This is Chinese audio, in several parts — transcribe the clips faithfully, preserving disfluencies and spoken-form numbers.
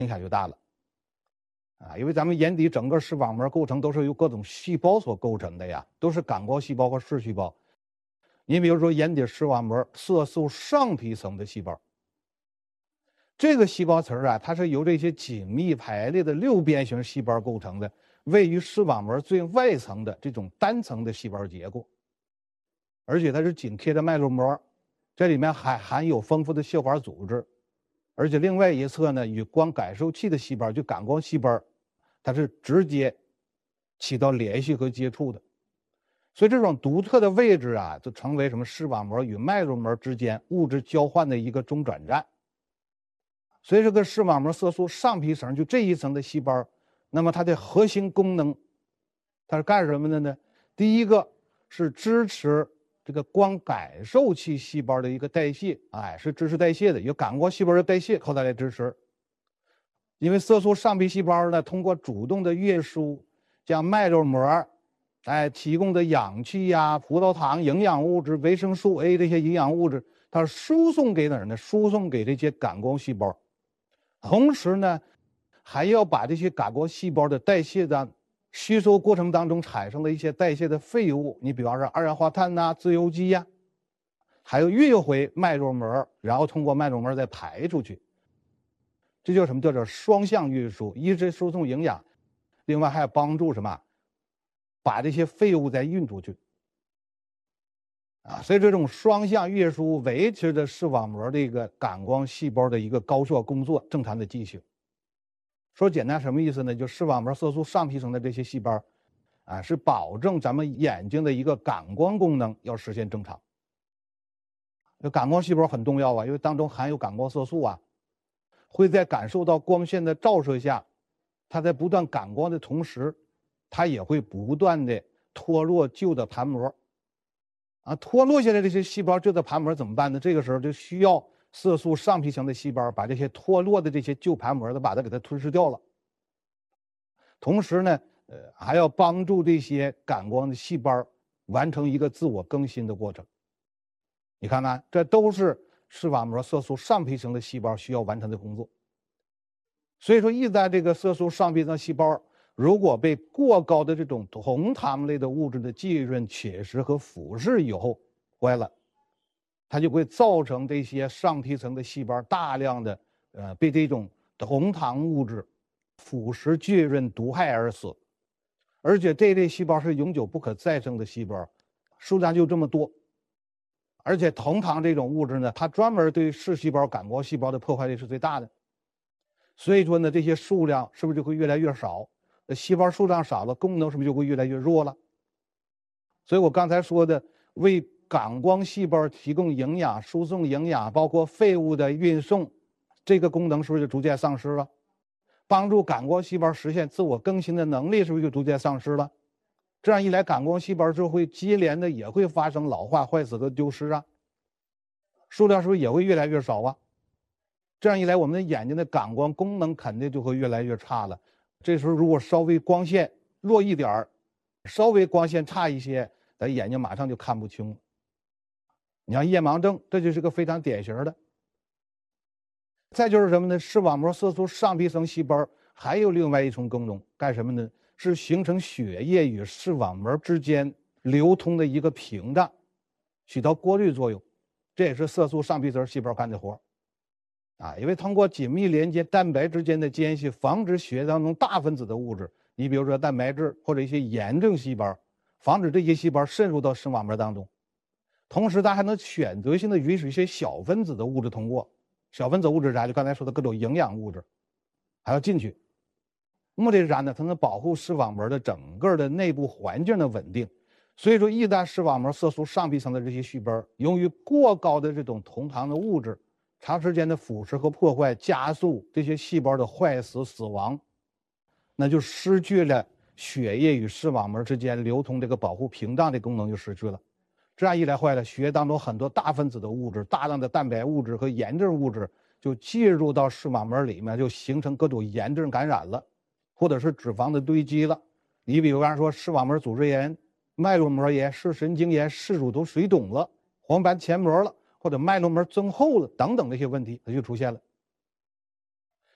影响就大了。啊，因为咱们眼底整个视网膜构成都是由各种细胞所构成的呀，都是感光细胞和视细胞。你比如说眼底视网膜色素上皮层的细胞，这个细胞层啊，它是由这些紧密排列的六边形细胞构成的，位于视网膜最外层的这种单层的细胞结构，而且它是紧贴着脉络膜，这里面还含有丰富的血管组织，而且另外一侧呢，与光感受器的细胞，就感光细胞，它是直接起到联系和接触的。所以这种独特的位置啊，就成为什么视网膜与脉络膜之间物质交换的一个中转站。所以这个视网膜色素上皮层就这一层的细胞，那么它的核心功能，它是干什么的呢？第一个是支持这个光感受器细胞的一个代谢，哎，是支持代谢的，由感光细胞的代谢靠它来支持。因为色素上皮细胞呢，通过主动的运输，将脉络膜哎提供的氧气呀、葡萄糖、营养物质、维生素 A 这些营养物质，它输送给哪儿呢？输送给这些感光细胞。同时呢，还要把这些感光细胞的代谢的吸收过程当中产生的一些代谢的废物，你比方说二氧化碳呐、自由基呀，还有运回脉络膜，然后通过脉络膜再排出去。这叫什么？叫做双向运输，一是输送营养，另外还要帮助什么？把这些废物再运出去。啊，所以这种双向运输维持着视网膜的一个感光细胞的一个高效工作、正常的进行。说简单什么意思呢？就视网膜色素上皮层的这些细胞，啊，是保证咱们眼睛的一个感光功能要实现正常。这感光细胞很重要啊，因为当中含有感光色素啊，会在感受到光线的照射下，它在不断感光的同时，它也会不断的脱落旧的盘膜。啊，脱落下来这些细胞旧的盘膜怎么办呢？这个时候就需要色素上皮层的细胞把这些脱落的这些旧盘膜的把它给它吞噬掉了。同时呢，呃，还要帮助这些感光的细胞完成一个自我更新的过程。你看看，这都是视网膜色素上皮层的细胞需要完成的工作。所以说，一旦这个色素上皮层细胞如果被过高的这种酮糖类的物质的浸润、侵蚀和腐蚀以后坏了，它就会造成这些上皮层的细胞大量的呃被这种酮糖物质腐蚀、浸润、毒害而死。而且这类细胞是永久不可再生的细胞，数量就这么多。而且酮糖这种物质呢，它专门对视细胞、感光细胞的破坏力是最大的。所以说呢，这些数量是不是就会越来越少？细胞数量少了，功能是不是就会越来越弱了？所以我刚才说的，为感光细胞提供营养、输送营养，包括废物的运送，这个功能是不是就逐渐丧失了？帮助感光细胞实现自我更新的能力是不是就逐渐丧失了？这样一来，感光细胞就会接连的也会发生老化、坏死和丢失啊，数量是不是也会越来越少啊？这样一来，我们的眼睛的感光功能肯定就会越来越差了。这时候如果稍微光线弱一点儿，稍微光线差一些，咱眼睛马上就看不清了。你像夜盲症，这就是个非常典型的。再就是什么呢？视网膜色素上皮层细胞还有另外一重功能，干什么呢？是形成血液与视网膜之间流通的一个屏障，起到过滤作用。这也是色素上皮层细胞干的活。啊，因为通过紧密连接蛋白之间的间隙，防止血液当中大分子的物质，你比如说蛋白质或者一些炎症细胞，防止这些细胞渗入到视网膜当中。同时，它还能选择性的允许一些小分子的物质通过。小分子物质是啥？就刚才说的各种营养物质，还要进去。目的是啥呢？它能保护视网膜的整个的内部环境的稳定。所以说，一旦视网膜色素上皮层的这些细胞由于过高的这种酮糖的物质，长时间的腐蚀和破坏，加速这些细胞的坏死死亡，那就失去了血液与视网膜之间流通这个保护屏障的功能就失去了。这样一来坏了，血液当中很多大分子的物质、大量的蛋白物质和炎症物质就进入到视网膜里面，就形成各种炎症感染了，或者是脂肪的堆积了。你比如说视网膜组织炎、脉络膜炎、视神经炎、视乳头水肿了、黄斑前膜了，或者脉络膜增厚了等等这些问题，它就出现了。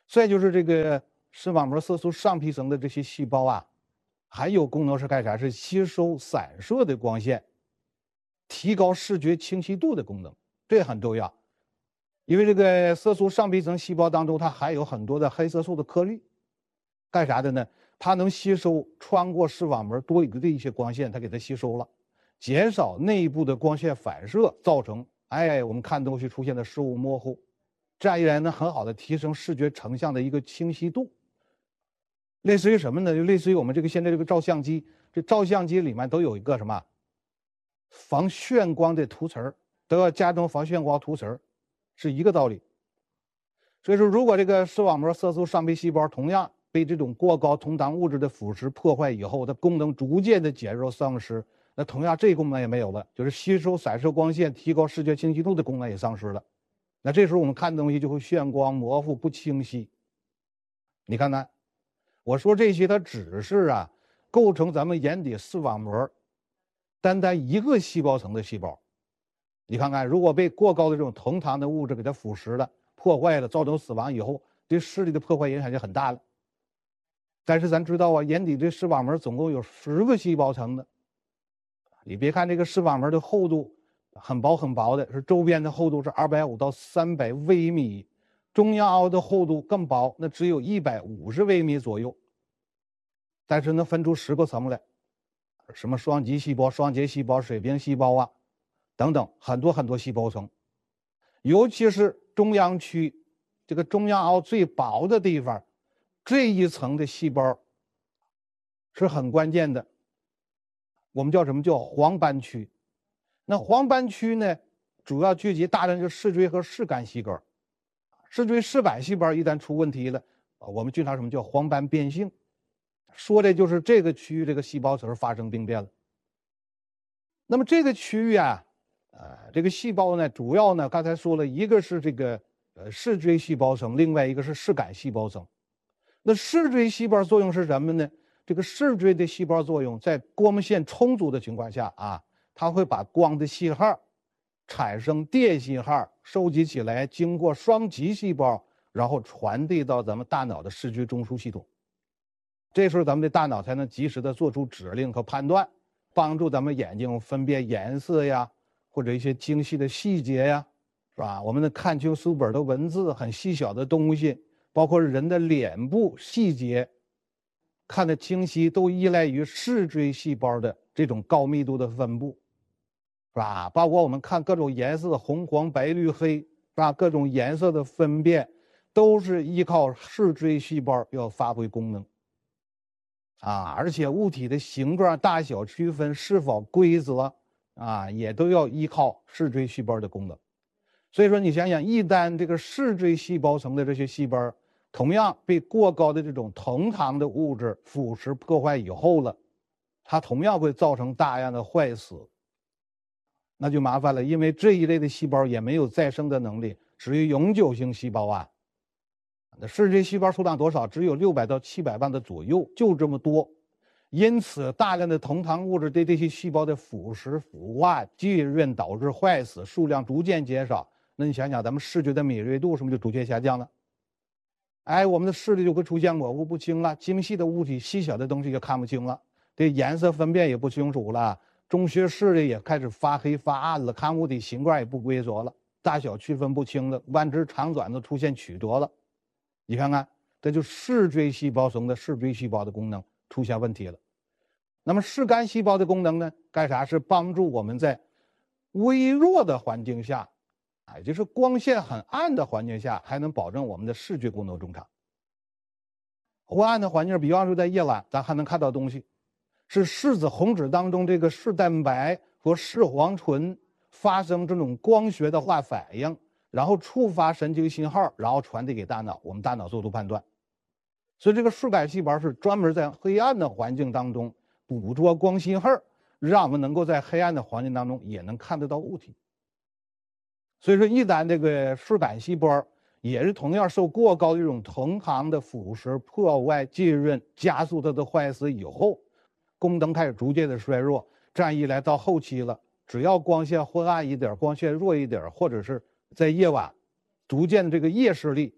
再就是这个视网膜色素上皮层的这些细胞啊，还有功能是干啥？是吸收散射的光线，提高视觉清晰度的功能，这很重要。因为这个色素上皮层细胞当中，它含有很多的黑色素的颗粒，干啥的呢？它能吸收穿过视网膜多余的一些光线，它给它吸收了，减少内部的光线反射，造成哎我们看东西出现的视物模糊。这样一来呢，很好的提升视觉成像的一个清晰度。类似于什么呢？就类似于我们这个现在这个照相机，这照相机里面都有一个什么防眩光的涂层，都要加装防眩光涂层，是一个道理。所以说，如果这个视网膜色素上皮细胞同样被这种过高同糖物质的腐蚀破坏以后，它功能逐渐的减弱丧失，那同样这功能也没有了，就是吸收散射光线、提高视觉清晰度的功能也丧失了。那这时候我们看东西就会眩光、模糊、不清晰。你看看，我说这些它只是啊构成咱们眼底视网膜单单一个细胞层的细胞。你看看，如果被过高的这种同糖的物质给它腐蚀了、破坏了，造成死亡以后，对视力的破坏影响就很大了。但是咱知道啊，眼底这视网膜总共有十个细胞层的。你别看这个视网膜的厚度很薄很薄的，是周边的厚度是二百五到三百微米，中央凹的厚度更薄，那只有一百五十微米左右。但是能分出十个层来，什么双极细胞、双结细胞、水平细胞啊，等等，很多很多细胞层。尤其是中央区，这个中央凹最薄的地方，这一层的细胞是很关键的。我们叫什么？叫黄斑区。那黄斑区呢，主要聚集大量的视锥和视杆细胞。视锥视杆细胞一旦出问题了，我们经常什么叫黄斑变性，说的就是这个区域这个细胞层发生病变了。那么这个区域啊，呃，这个细胞呢，主要呢，刚才说了一个是这个呃视锥细胞层，另外一个是视杆细胞层。那视锥细胞作用是什么呢？这个视锥的细胞作用，在光线充足的情况下啊，它会把光的信号产生电信号，收集起来，经过双极细胞，然后传递到咱们大脑的视觉中枢系统。这时候咱们的大脑才能及时的做出指令和判断，帮助咱们眼睛分辨颜色呀，或者一些精细的细节呀，是吧？我们能看清书本的文字，很细小的东西，包括人的脸部细节，看得清晰，都依赖于视锥细胞的这种高密度的分布，是吧？包括我们看各种颜色，红、黄、白、绿、黑，是吧？各种颜色的分辨，都是依靠视锥细胞要发挥功能。啊，而且物体的形状、大小区分是否规则啊，也都要依靠视锥细胞的功能。所以说，你想想，一旦这个视锥细胞层的这些细胞同样被过高的这种同糖的物质腐蚀破坏以后了，它同样会造成大量的坏死，那就麻烦了，因为这一类的细胞也没有再生的能力，属于永久性细胞啊。那视锥细胞数量多少？只有六百到七百万的左右，就这么多。因此，大量的同糖物质对这些细胞的腐蚀、腐化、浸润导致坏死，数量逐渐减少。那你想想，咱们视觉的敏锐度是不是就逐渐下降了？哎，我们的视力就会出现模糊不清了，精细的物体、细小的东西也看不清了，对颜色分辨也不清楚了，中学视力也开始发黑发暗了，看物体形状也不规则了，大小区分不清了，弯直长短都出现曲折了。你看看，这就视锥细胞层的视锥细胞的功能出现问题了。那么视杆细胞的功能呢？干啥？是帮助我们在微弱的环境下，也就是光线很暗的环境下，还能保证我们的视觉功能正常。昏暗的环境，比方说在夜晚，咱还能看到东西，是视紫红质当中这个视蛋白和视黄醇发生这种光学的化反应，然后触发神经信号，然后传递给大脑，我们大脑做出判断。所以这个视杆细胞是专门在黑暗的环境当中捕捉光信号，让我们能够在黑暗的环境当中也能看得到物体。所以说，一旦这个视杆细胞也是同样受过高的这种同糖的腐蚀、破坏、浸润，加速它的坏死以后，功能开始逐渐的衰弱。这样一来，到后期了，只要光线昏暗一点、光线弱一点，或者是在夜晚逐渐的这个夜视力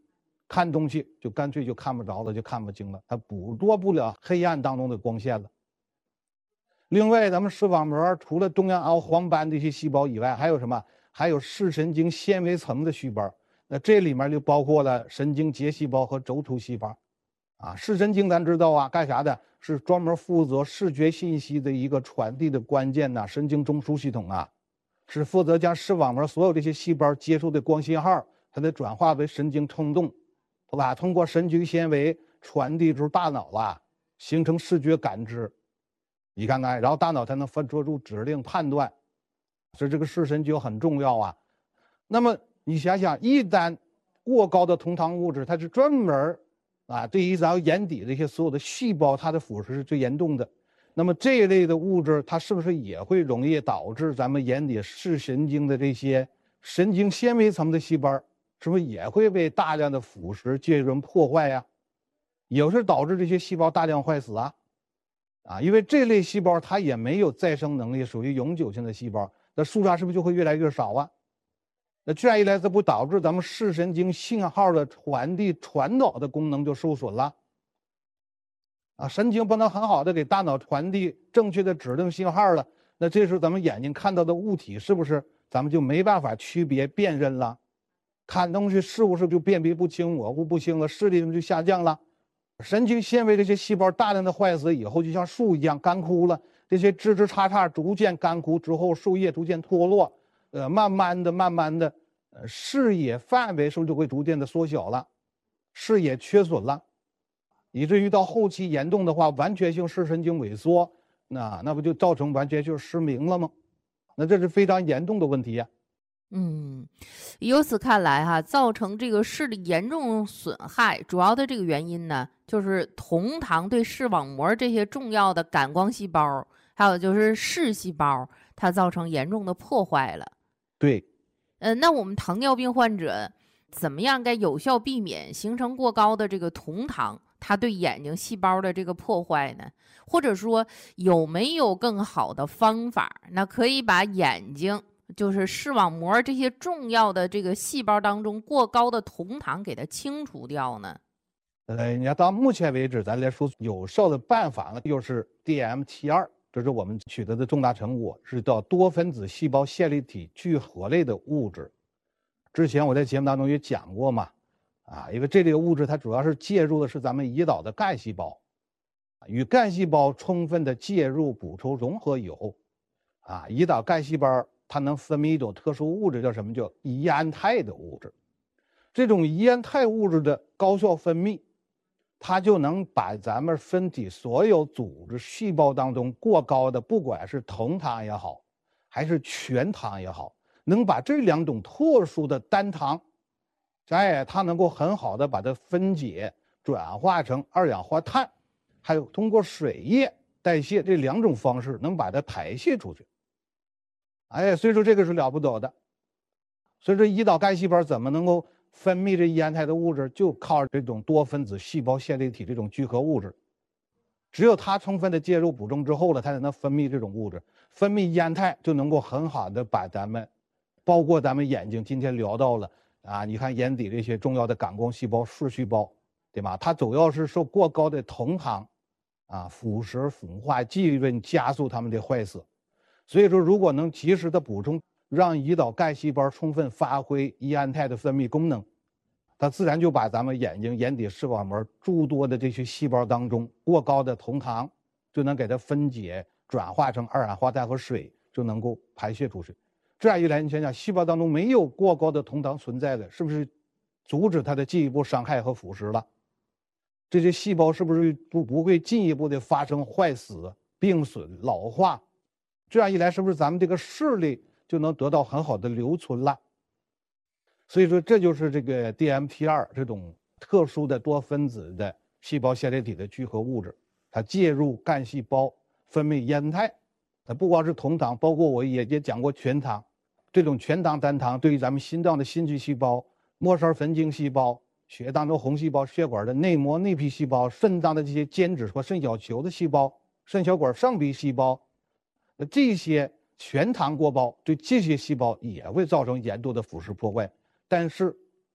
看东西就干脆就看不着了，就看不清了，它捕捉不了黑暗当中的光线了。另外，咱们视网膜除了中央凹黄斑这些细胞以外，还有什么？还有视神经纤维层的细胞。那这里面就包括了神经节细胞和轴突细胞。啊，视神经咱知道啊，干啥的？是专门负责视觉信息的一个传递的关键呐、啊，神经中枢系统啊，是负责将视网膜所有这些细胞接受的光信号，它的转化为神经冲动，对吧？通过神经纤维传递至大脑了，形成视觉感知。你看看，然后大脑才能分做出指令判断，所以这个视神经很重要啊。那么你想想，一旦过高的酮糖物质，它是专门啊对于咱们眼底这些所有的细胞，它的腐蚀是最严重的。那么这一类的物质，它是不是也会容易导致咱们眼底视神经的这些神经纤维层的细胞，是不是也会被大量的腐蚀进行破坏呀？也是导致这些细胞大量坏死啊。啊，因为这类细胞它也没有再生能力，属于永久性的细胞，那数量是不是就会越来越少啊？那这样一来，这不导致咱们视神经信号的传递传导的功能就受损了？啊，神经不能很好的给大脑传递正确的指令信号了，那这时候咱们眼睛看到的物体是不是咱们就没办法区别辨认了？看东西事物是不是就辨别不清、模糊不清了？视力就下降了？神经纤维这些细胞大量的坏死以后，就像树一样干枯了，这些枝枝杈杈逐渐干枯之后，树叶逐渐脱落，呃，慢慢的、慢慢的，呃，视野范围是不是就会逐渐的缩小了？视野缺损了，以至于到后期严重的话，完全性视神经萎缩，那那不就造成完全性失明了吗？那这是非常严重的问题呀、啊。 嗯，由此看来哈，造成这个视力严重损害，主要的这个原因呢，就是酮糖对视网膜这些重要的感光细胞，还有就是视细胞，它造成严重的破坏了。 对， 呃，那我们糖尿病患者怎么样该有效避免形成过高的这个酮糖，它对眼睛细胞的这个破坏呢？或者说有没有更好的方法，那可以把眼睛就是视网膜这些重要的这个细胞当中过高的酮糖给它清除掉呢？ 呃，你要到目前为止，咱来说有效的办法呢，就是 D M T 二，这是我们取得的重大成果，是叫多分子细胞线粒体聚合类的物质。之前我在节目当中也讲过嘛，啊，因为这类物质它主要是介入的是咱们胰岛的干细胞，与干细胞充分的介入补充融合以后，啊，胰岛干细胞它能分泌一种特殊物质，叫什么？叫胰胺肽的物质。这种胰胺肽物质的高效分泌，它就能把咱们身体所有组织细胞当中过高的，不管是酮糖也好，还是全糖也好，能把这两种特殊的单糖，哎，它能够很好的把它分解转化成二氧化碳，还有通过水液代谢这两种方式能把它排泄出去。哎，所以说这个是了不得的。所以说胰岛干细胞怎么能够分泌这胰胺肽的物质，就靠这种多分子细胞线粒体这种聚合物质。只有它充分的介入补充之后了，它才能分泌这种物质，分泌胰胺肽就能够很好的把咱们，包括咱们眼睛今天聊到了啊，你看眼底这些重要的感光细胞、视细胞，对吧？它主要是受过高的酮糖啊腐蚀、腐化、浸润，加速它们的坏死。所以说，如果能及时的补充，让胰岛干细胞充分发挥胰胺肽的分泌功能，它自然就把咱们眼睛眼底视网膜诸多的这些细胞当中过高的酮糖，就能给它分解转化成二氧化碳和水，就能够排泄出去。这样一来，你想想，细胞当中没有过高的酮糖存在的，是不是阻止它的进一步伤害和腐蚀了？这些细胞是不是不不会进一步的发生坏死、病损、老化？这样一来，是不是咱们这个视力就能得到很好的留存了？所以说，这就是这个 D M T 二 这种特殊的多分子的细胞线粒体的聚合物质，它介入干细胞分泌胰胺肽。它不光是酮糖，包括我也也讲过全糖，这种全糖单糖对于咱们心脏的心肌细胞、末梢神经细胞、血当中红细胞、血管的内膜内皮细胞、肾脏的这些间质和肾小球的细胞、肾小管上皮细胞。那这些全糖过高对这些细胞也会造成严重的腐蚀破坏，但是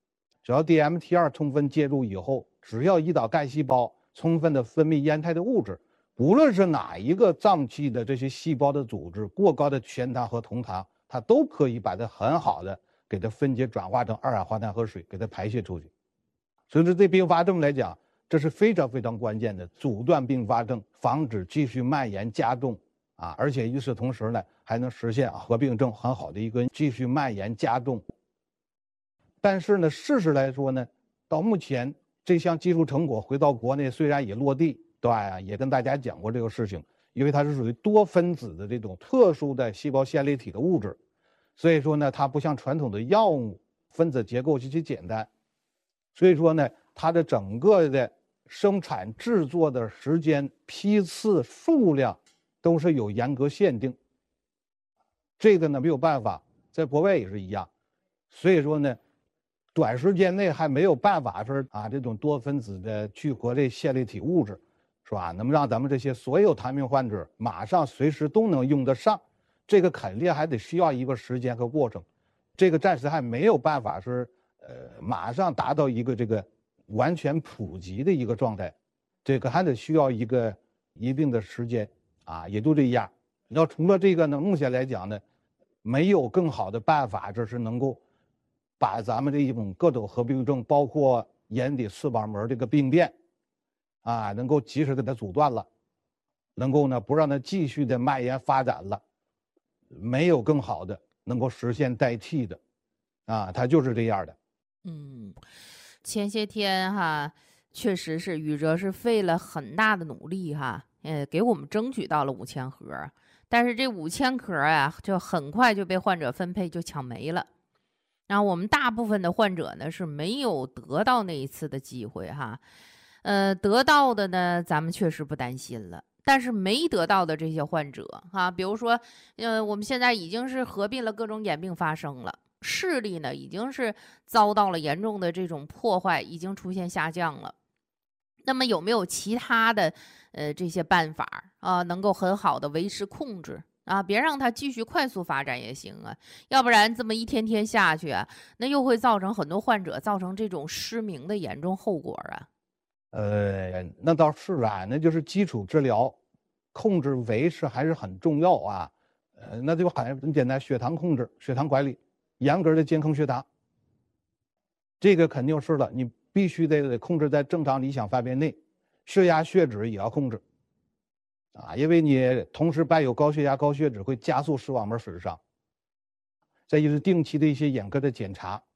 只要 D M T 二 充分介入以后，只要胰岛干细胞充分的分泌烟肽的物质，无论是哪一个脏器的这些细胞的组织，过高的全糖和酮糖，它都可以把它很好的给它分解转化成二氧化碳和水，给它排泄出去。所以说对并发症来讲，这是非常非常关键的，阻断并发症，防止继续蔓延加重啊，而且与此同时呢，还能实现合并症很好的一个继续蔓延加重。但是呢，事实来说呢，到目前这项技术成果回到国内虽然也落地，对吧？也跟大家讲过这个事情，因为它是属于多分子的这种特殊的细胞线粒体的物质，所以说呢，它不像传统的药物分子结构极其简单，所以说呢，它的整个的生产制作的时间、批次、数量都是有严格限定。这个呢没有办法，在国外也是一样。所以说呢，短时间内还没有办法说啊，这种多分子的聚合类线粒体物质，是吧？能让咱们这些所有糖病患者马上随时都能用得上，这个肯定还得需要一个时间和过程。这个暂时还没有办法是呃马上达到一个这个完全普及的一个状态，这个还得需要一个一定的时间啊，也就这样。要除了这个呢，目前来讲呢，没有更好的办法，这是能够把咱们这一种各种合并症，包括眼底视网膜这个病变啊，能够及时给它阻断了，能够呢不让它继续的蔓延发展了，没有更好的能够实现代替的啊，它就是这样的。 嗯，前些天哈，确实是宇哲是费了很大的努力哈，呃，给我们争取到了五千盒，但是这五千盒啊，就很快就被患者分配就抢没了。然后我们大部分的患者呢是没有得到那一次的机会哈，呃，得到的呢，咱们确实不担心了。但是没得到的这些患者啊，比如说，呃，我们现在已经是合并了各种眼病发生了。视力呢，已经是遭到了严重的这种破坏，已经出现下降了。那么有没有其他的呃这些办法啊，能够很好的维持控制啊，别让它继续快速发展也行啊？要不然这么一天天下去啊，那又会造成很多患者造成这种失明的严重后果啊。 呃，那倒是啊，那就是基础治疗，控制维持还是很重要啊。呃，那就很很简单，血糖控制、血糖管理。严格的监控血糖，这个肯定是了，你必须得控制在正常理想范围内，血压、血脂也要控制，啊，因为你同时伴有高血压、高血脂，会加速视网膜损伤。再就是定期的一些眼科的检查，